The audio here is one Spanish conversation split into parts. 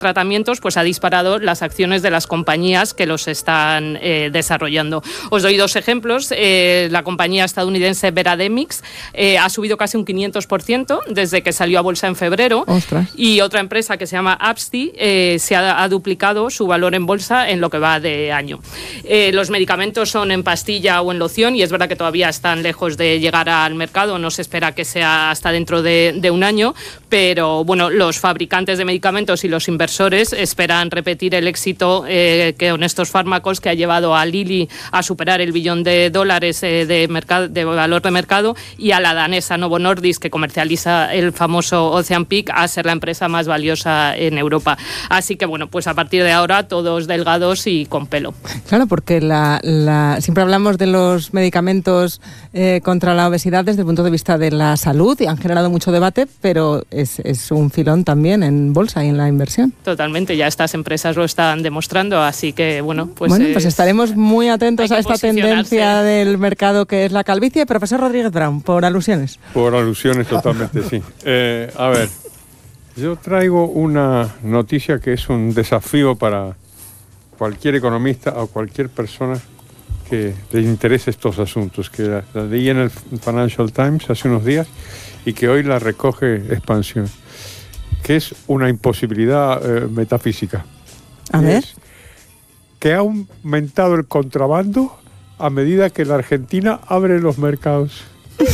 tratamientos, pues ha disparado las acciones de las compañías que los están desarrollando. Os doy 2 ejemplos. La compañía estadounidense Verademix ha subido casi un 500% desde que salió a bolsa en febrero. ¡Ostras! Y otra empresa que se llama Apsti se ha duplicado su valor en bolsa en lo que va de año. Los medicamentos son en pastilla o en loción y es verdad que todavía están lejos de llegar al mercado. No se espera que sea hasta dentro de un año, pero bueno, los fabricantes de medicamentos y los inversores esperan repetir el éxito con estos fármacos que ha llevado a Lilly a superar el $1 billón de valor de mercado y a la danesa Novo Nordisk, que comercializa el famoso Ozempic, a ser la empresa más valiosa en Europa. Así que bueno, pues a partir de ahora todos delgados y con pelo. Claro, porque siempre hablamos de los medicamentos contra la obesidad desde el punto de vista de la salud y han generado mucho debate, pero es un filón también en bolsa y en la inversión. Totalmente, ya estas empresas lo están demostrando, así que pues estaremos muy atentos a esta tendencia del mercado que es la calvicie. Profesor Rodríguez Brown, por alusiones. Por alusiones, totalmente, sí. A ver, yo traigo una noticia que es un desafío para cualquier economista o cualquier persona que le interese estos asuntos, que la leí en el Financial Times hace unos días y que hoy la recoge Expansión, que es una imposibilidad metafísica. A ver. Que ha aumentado el contrabando a medida que la Argentina abre los mercados.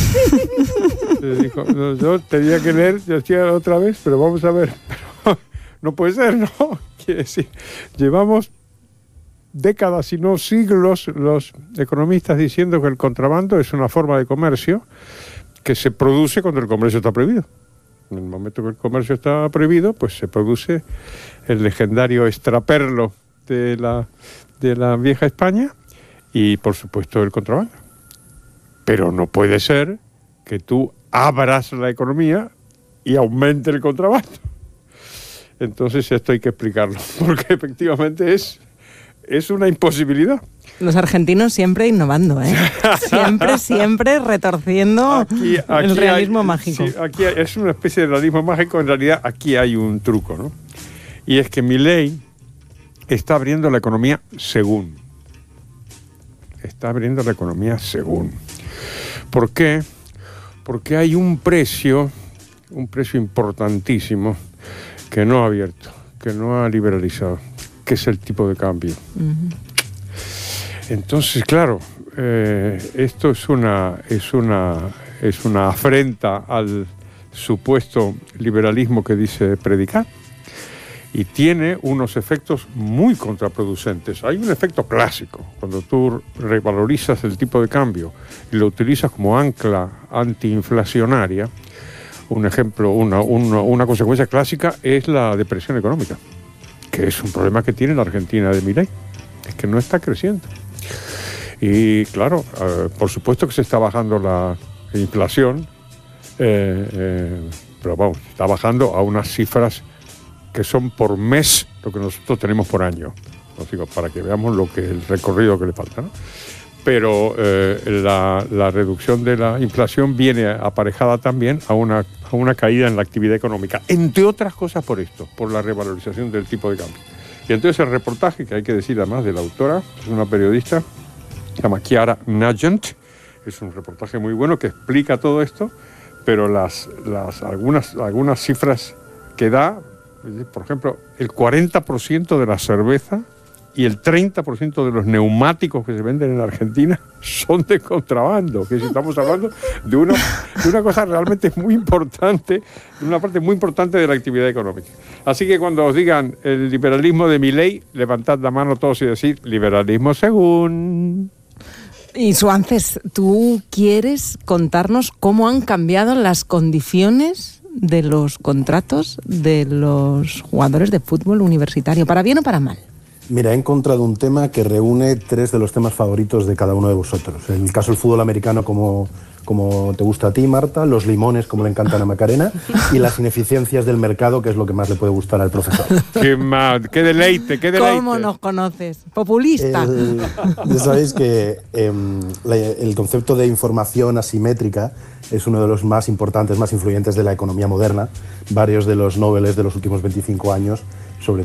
Yo tenía que leer, yo decía otra vez, pero vamos a ver. Pero no puede ser, ¿no? Quiere decir, llevamos décadas, si no siglos, los economistas diciendo que el contrabando es una forma de comercio que se produce cuando el comercio está prohibido. En el momento que el comercio está prohibido, pues se produce el legendario extraperlo de la vieja España y, por supuesto, el contrabando. Pero no puede ser que tú abras la economía y aumente el contrabando. Entonces esto hay que explicarlo, porque efectivamente es una imposibilidad. Los argentinos siempre innovando, ¿eh? Siempre retorciendo el realismo mágico. Sí, aquí es una especie de realismo mágico. En realidad aquí hay un truco, ¿no? Y es que Milei está abriendo la economía según. ¿Por qué? Porque hay un precio importantísimo que no ha abierto, que no ha liberalizado, que es el tipo de cambio. Uh-huh. Entonces, claro, esto es una afrenta al supuesto liberalismo que dice predicar y tiene unos efectos muy contraproducentes. Hay un efecto clásico, cuando tú revalorizas el tipo de cambio y lo utilizas como ancla antiinflacionaria. Un ejemplo, una consecuencia clásica es la depresión económica, que es un problema que tiene la Argentina de Milei, es que no está creciendo. Y claro, por supuesto que se está bajando la inflación, pero vamos, está bajando a unas cifras que son por mes lo que nosotros tenemos por año. Os digo, para que veamos el recorrido que le falta, ¿no? Pero la reducción de la inflación viene aparejada también a una caída en la actividad económica, entre otras cosas por esto, por la revalorización del tipo de cambio. Y entonces el reportaje, que hay que decir además de la autora, es una periodista, se llama Chiara Nugent, es un reportaje muy bueno que explica todo esto, pero algunas cifras que da, por ejemplo, el 40% de la cerveza y el 30% de los neumáticos que se venden en Argentina son de contrabando, que si estamos hablando de una cosa realmente muy importante, de una parte muy importante de la actividad económica. Así que cuando os digan el liberalismo de Milei, levantad la mano todos y decir liberalismo según. Y Suances, ¿tú quieres contarnos cómo han cambiado las condiciones de los contratos de los jugadores de fútbol universitario, para bien o para mal? Mira, he encontrado un tema que reúne 3 de los temas favoritos de cada uno de vosotros. En el caso del fútbol americano, como te gusta a ti, Marta, los limones, como le encantan a Macarena, y las ineficiencias del mercado, que es lo que más le puede gustar al profesor. ¡Qué deleite! ¿Cómo nos conoces? Populista. Ya sabéis que el concepto de información asimétrica es uno de los más importantes, más influyentes de la economía moderna. Varios de los Nobeles de los últimos 25 años